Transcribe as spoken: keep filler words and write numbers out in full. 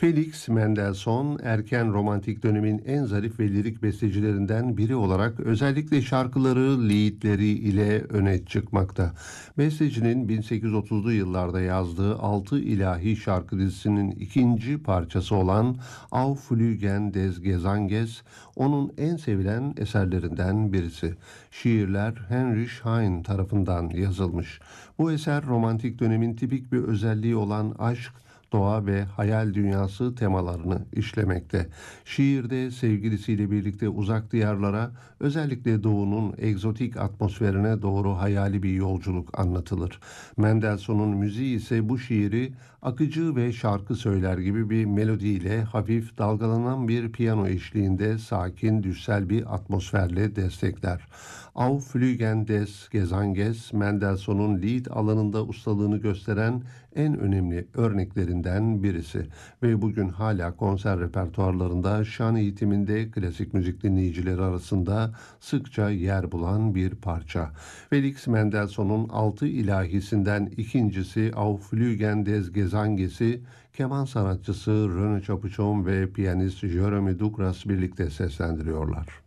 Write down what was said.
Felix Mendelssohn, erken romantik dönemin en zarif ve lirik bestecilerinden biri olarak özellikle şarkıları, liedleri ile öne çıkmakta. Bestecinin bin sekiz yüz otuzlu yıllarda yazdığı Altı İlahi şarkı dizisinin ikinci parçası olan Auf Flügen des Gesanges, onun en sevilen eserlerinden birisi. Şiirler Heinrich Heine tarafından yazılmış. Bu eser romantik dönemin tipik bir özelliği olan aşk, doğa ve hayal dünyası temalarını işlemekte. Şiirde sevgilisiyle birlikte uzak diyarlara, özellikle doğunun egzotik atmosferine doğru hayali bir yolculuk anlatılır. Mendelssohn'un müziği ise bu şiiri akıcı ve şarkı söyler gibi bir melodiyle hafif dalgalanan bir piyano eşliğinde sakin, düşsel bir atmosferle destekler. Auf Flügen des Gesanges, Mendelssohn'un lied alanında ustalığını gösteren en önemli örneklerinden birisi ve bugün hala konser repertuarlarında, şan eğitiminde klasik müzik dinleyicileri arasında sıkça yer bulan bir parça. Felix Mendelssohn'un altı ilahisinden ikincisi Auf Flügen des Gesanges'i keman sanatçısı René Capuçon ve piyanist Jeremy Douglas birlikte seslendiriyorlar.